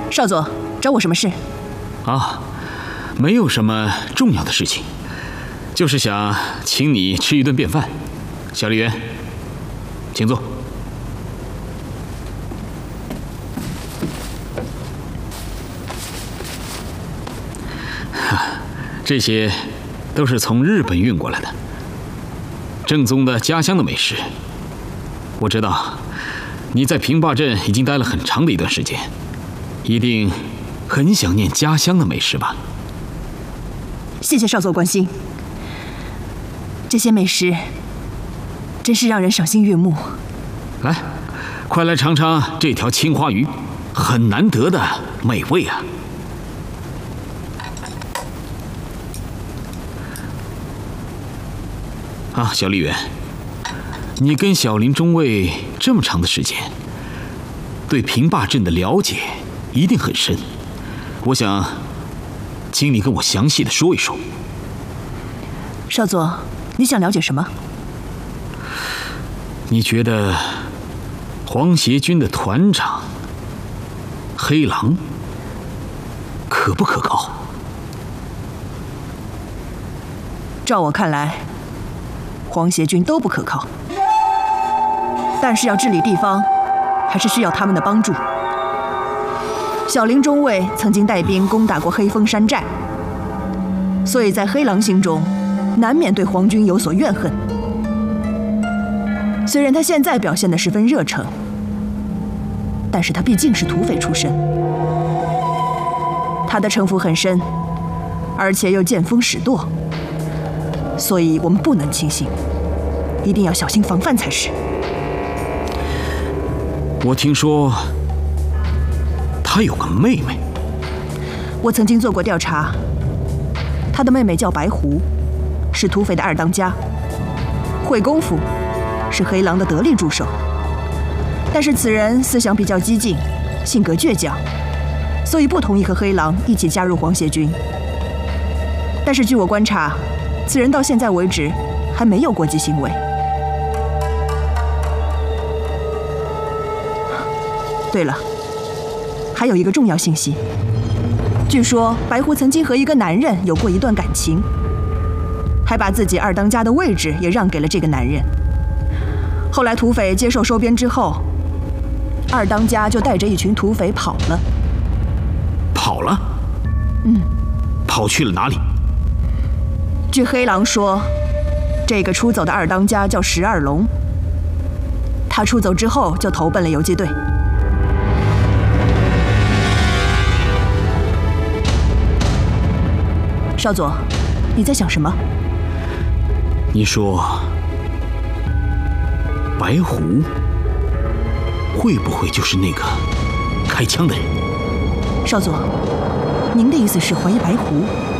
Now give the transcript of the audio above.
少佐，找我什么事？ 啊，没有什么重要的事情，就是想请你吃一顿便饭。小丽媛，请坐。这些都是从日本运过来的，正宗的家乡的美食。我知道你在平坝镇已经待了很长的一段时间，一定很想念家乡的美食吧？ 谢谢少佐关心，这些美食真是让人赏心悦目。 来，快来尝尝这条青花鱼，很难得的美味啊！啊，小丽媛，你跟小林中尉这么长的时间，对平坝镇的了解一定很深。我想，请你跟我详细的说一说。 少佐，你想了解什么？ 你觉得皇协军的团长黑狼可不可靠？ 照我看来，皇协军都不可靠。但是要治理地方，还是需要他们的帮助。小林中尉曾经带兵攻打过黑风山寨，所以在黑狼心中，难免对皇军有所怨恨。虽然他现在表现得十分热诚，但是他毕竟是土匪出身，他的城府很深，而且又见风使舵，所以我们不能轻信，一定要小心防范才是。 我听说他有个妹妹。 我曾经做过调查，他的妹妹叫白狐，是土匪的二当家，会功夫，是黑狼的得力助手。但是此人思想比较激进，性格倔强，所以不同意和黑狼一起加入皇协军。但是据我观察，此人到现在为止还没有过激行为。对了，还有一个重要信息，据说白狐曾经和一个男人有过一段感情，还把自己二当家的位置也让给了这个男人。后来土匪接受收编之后，二当家就带着一群土匪跑了。 跑了？跑去了哪里？ 据黑狼说，这个出走的二当家叫石二龙。他出走之后就投奔了游击队。少佐，你在想什么？ 你说白狐会不会就是那个开枪的人？ 少佐，您的意思是怀疑白狐？